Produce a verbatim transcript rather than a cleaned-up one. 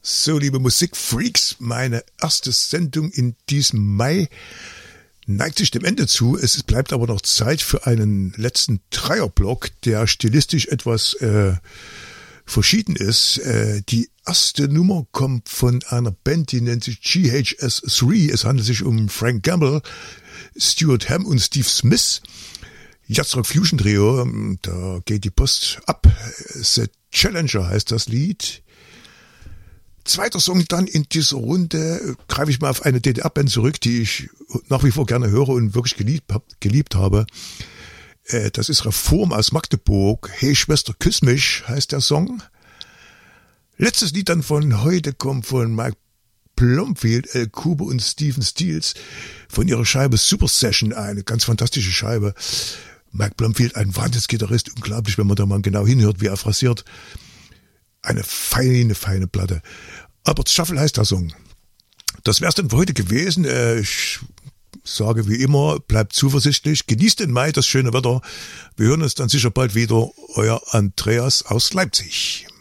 So, liebe Musikfreaks, meine erste Sendung in diesem Mai neigt sich dem Ende zu. Es bleibt aber noch Zeit für einen letzten Dreierblock, der stilistisch etwas äh, verschieden ist. Äh, die erste Nummer kommt von einer Band, die nennt sich G H S drei. Es handelt sich um Frank Gamble, Stuart Hamm und Steve Smith. Jazzrock Fusion Trio, da geht die Post ab. The Challenger heißt das Lied. Zweiter Song dann in dieser Runde, greife ich mal auf eine D D R-Band zurück, die ich nach wie vor gerne höre und wirklich geliebt, geliebt habe. Das ist Reform aus Magdeburg. Hey Schwester, küss mich, heißt der Song. Letztes Lied dann von heute kommt von Mike Blomfield, El Kubo und Stephen Stills von ihrer Scheibe Super Session, eine ganz fantastische Scheibe. Mike Blomfield, ein Wahnsinnsgitarrist, unglaublich, wenn man da mal genau hinhört, wie er phrasiert. Eine feine, feine Platte. Albert Shuffle heißt der Song. Das wär's dann für heute gewesen. Ich sage wie immer, bleibt zuversichtlich, genießt den Mai, das schöne Wetter. Wir hören uns dann sicher bald wieder. Euer Andreas aus Leipzig.